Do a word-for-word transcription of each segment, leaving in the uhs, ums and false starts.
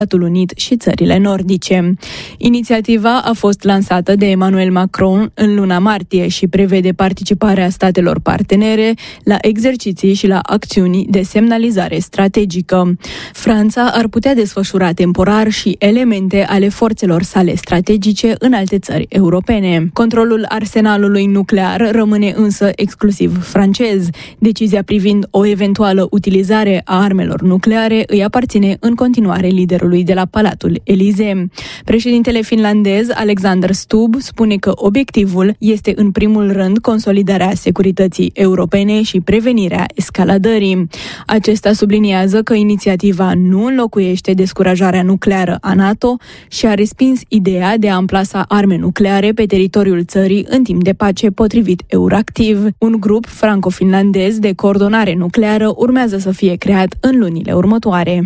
Regatul Unit și țările nordice. Inițiativa a fost lansată de Emmanuel Macron în luna martie și prevede participarea statelor partenere la exerciții și la acțiuni de semnalizare strategică. Franța ar putea desfășura temporar și elemente ale forțelor sale strategice în alte țări europene. Controlul arsenalului nuclear rămâne însă exclusiv francez. Decizia privind o eventuală utilizare a armelor nucleare îi aparține în continuare liderului de la Palatul Elisee. Președintele finlandez Alexander Stubb spune că obiectivul este în primul rând consolidarea securității europene și prevenirea escaladării. Acesta subliniază că inițiativa nu înlocuiește descurajarea nucleară a NATO și a respins ideea de a amplasa arme nucleare pe teritoriul țării în timp de pace, potrivit Euractiv. Un grup franco-finlandez de coordonare nucleară urmează să fie creat în lunile următoare.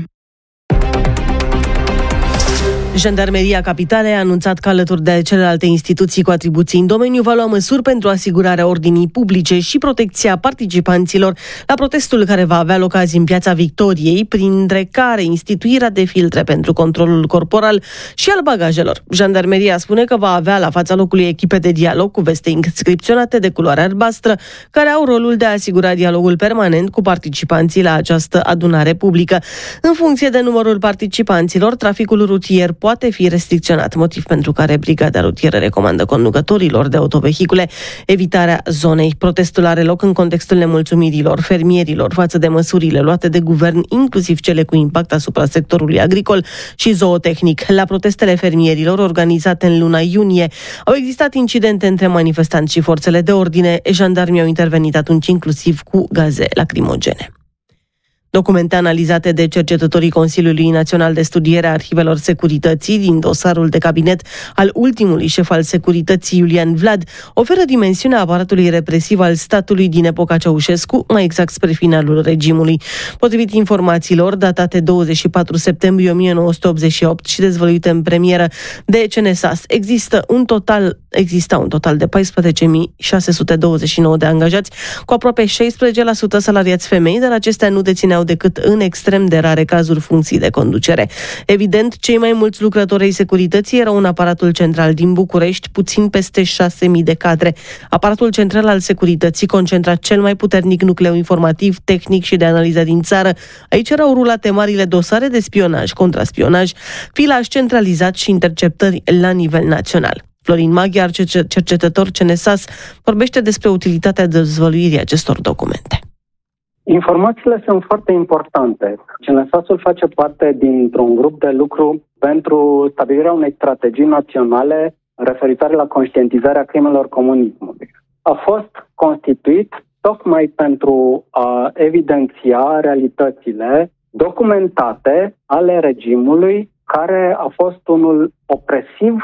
Jandarmeria Capitalei a anunțat că alături de celelalte instituții cu atribuții în domeniu va lua măsuri pentru asigurarea ordinii publice și protecția participanților la protestul care va avea loc azi în Piața Victoriei, printre care instituirea de filtre pentru controlul corporal și al bagajelor. Jandarmeria spune că va avea la fața locului echipe de dialog cu veste inscripționate de culoare albastră, care au rolul de a asigura dialogul permanent cu participanții la această adunare publică. În funcție de numărul participanților, traficul rutier poate fi restricționat, motiv pentru care Brigada Rutieră recomandă conducătorilor de autovehicule evitarea zonei. Protestul are loc în contextul nemulțumirilor fermierilor față de măsurile luate de guvern, inclusiv cele cu impact asupra sectorului agricol și zootehnic. La protestele fermierilor organizate în luna iunie au existat incidente între manifestanți și forțele de ordine. Jandarmii au intervenit atunci inclusiv cu gaze lacrimogene. Documente analizate de cercetătorii Consiliului Național de Studiere a Arhivelor Securității din dosarul de cabinet al ultimului șef al securității, Iulian Vlad, oferă dimensiunea aparatului represiv al statului din epoca Ceaușescu, mai exact spre finalul regimului. Potrivit informațiilor datate douăzeci și patru septembrie o mie nouă sute optzeci și opt și dezvăluite în premieră de C N S A S, există un total, exista un total de paisprezece mii șase sute douăzeci și nouă de angajați, cu aproape șaisprezece la sută salariați femei, dar acestea nu dețineau decât în extrem de rare cazuri funcții de conducere. Evident, cei mai mulți lucrători ai securității erau în aparatul central din București, puțin peste șase mii de cadre. Aparatul central al securității concentra cel mai puternic nucleu informativ, tehnic și de analiză din țară. Aici erau rulate marile dosare de spionaj, contraspionaj, filaj centralizat și interceptări la nivel național. Florin Maghiar, cercetător C N S A S, vorbește despre utilitatea dezvăluirii acestor documente. Informațiile sunt foarte importante. C N S A S-ul face parte dintr-un grup de lucru pentru stabilirea unei strategii naționale referitoare la conștientizarea crimelor comunismului. A fost constituit tocmai pentru a evidenția realitățile documentate ale regimului, care a fost unul opresiv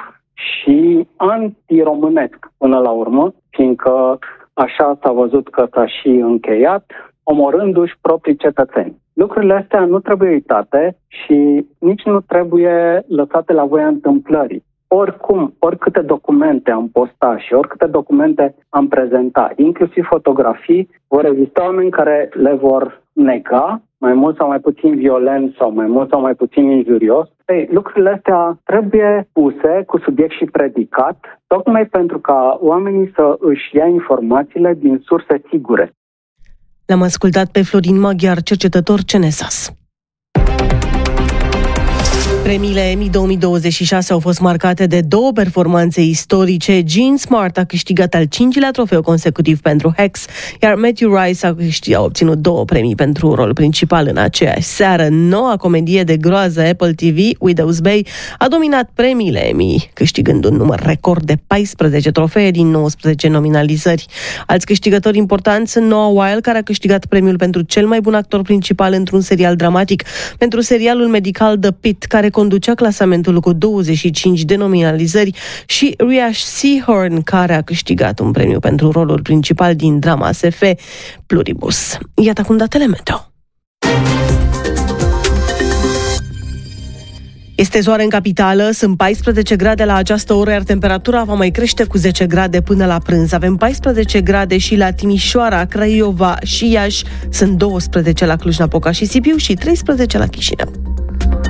și antiromânesc până la urmă, fiindcă așa s-a văzut că s-a și încheiat, omorându-și proprii cetățeni. Lucrurile astea nu trebuie uitate și nici nu trebuie lăsate la voia întâmplării. Oricum, oricâte documente am postat și oricâte documente am prezentat, inclusiv fotografii, vor exista oameni care le vor nega, mai mult sau mai puțin violent sau mai mult sau mai puțin injurios. Ei, lucrurile astea trebuie puse cu subiect și predicat, tocmai pentru ca oamenii să își ia informațiile din surse sigure. L-am ascultat pe Florin Maghiar, cercetător C N S A S. Premiile Emmy două mii douăzeci și șase au fost marcate de două performanțe istorice. Jean Smart a câștigat al cincilea trofeu consecutiv pentru Hex, iar Matthew Rice a, câștigat, a obținut două premii pentru rol principal în aceeași seară. Noua comedie de groază Apple T V, Widow's Bay, a dominat premiile Emmy, câștigând un număr record de paisprezece trofee din nouăsprezece nominalizări. Alți câștigători importanți sunt Noah Wyle, care a câștigat premiul pentru cel mai bun actor principal într-un serial dramatic, pentru serialul medical The Pitt, care conducea clasamentul cu douăzeci și cinci de nominalizări, și Riash Seahorn, care a câștigat un premiu pentru rolul principal din drama S F Pluribus. Iată acum datele meteo. Este zoară în capitală, sunt paisprezece grade la această oră, iar temperatura va mai crește cu zece grade până la prânz. Avem paisprezece grade și la Timișoara, Craiova și Iași, sunt douăsprezece la Cluj-Napoca și Sibiu și treisprezece la Chișinău.